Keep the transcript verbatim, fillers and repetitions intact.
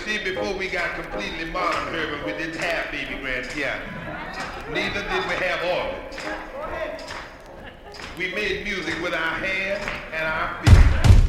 see, before we got completely modern urban, we didn't have baby grand piano. Neither did we have organs. We made music with our hands and our feet.